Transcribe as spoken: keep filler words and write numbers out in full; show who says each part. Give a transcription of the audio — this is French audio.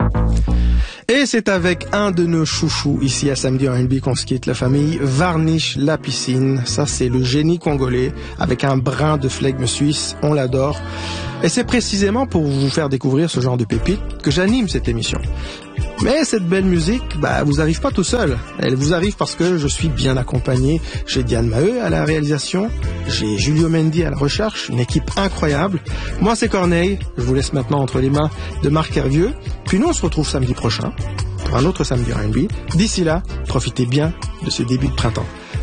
Speaker 1: Et c'est avec un de nos chouchous ici à Samedi R and B qu'on se quitte, la famille Varnish La Piscine. Ça, c'est le génie congolais avec un brin de flegme suisse. On l'adore. Et c'est précisément pour vous faire découvrir ce genre de pépites que j'anime cette émission. Mais cette belle musique, bah, vous arrive pas tout seul. Elle vous arrive parce que je suis bien accompagné. J'ai Diane Maheu à la réalisation, j'ai Julio Mendy à la recherche, une équipe incroyable. Moi, c'est Corneille. Je vous laisse maintenant entre les mains de Marc Hervieux. Puis nous, on se retrouve samedi prochain pour un autre Samedi R and B. D'ici là, profitez bien de ce début de printemps.